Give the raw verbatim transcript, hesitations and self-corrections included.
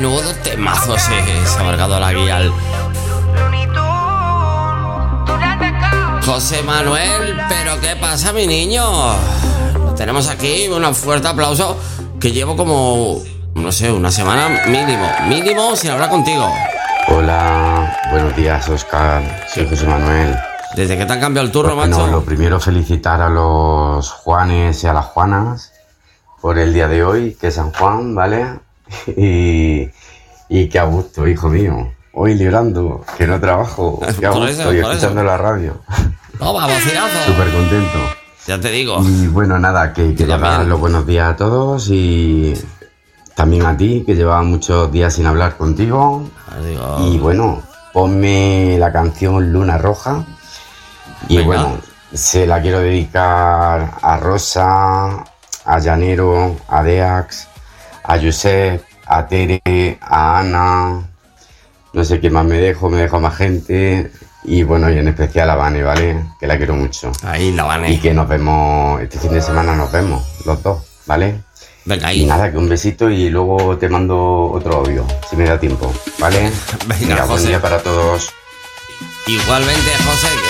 Menudo temazo se, se ha marcado la guía al José Manuel. Pero ¿qué pasa, mi niño? Tenemos aquí un fuerte aplauso, que llevo como, no sé, una semana mínimo, mínimo sin hablar contigo. Hola, buenos días, Óscar. Soy José Manuel. ¿Desde que te han cambiado el turno, Pues, macho? bueno, lo primero, felicitar a los Juanes y a las Juanas por el día de hoy, que es San Juan, ¿vale? Y, y que a gusto, hijo mío. Hoy librando, que no trabajo, que a Por gusto, eso, y por escuchando eso. la radio. Toma, bocinazo. Súper contento. Ya te digo. Y bueno, nada, que quería también. dar los buenos días a todos y también a ti, que llevaba muchos días sin hablar contigo. Digo, Y bueno, ponme la canción Luna Roja. Y Venga. bueno, se la quiero dedicar a Rosa, a Llanero, a Deax, a Josep, a Tere, a Ana. No sé qué más me dejo, me dejo a más gente. Y bueno, y en especial a Vane, ¿vale? Que la quiero mucho. ahí la van. Y que nos vemos, este fin de semana nos vemos, los dos, ¿vale? Venga, Y ahí. nada, que un besito y luego te mando otro audio, si me da tiempo, ¿vale? Venga, buen José. día para todos. Igualmente, José.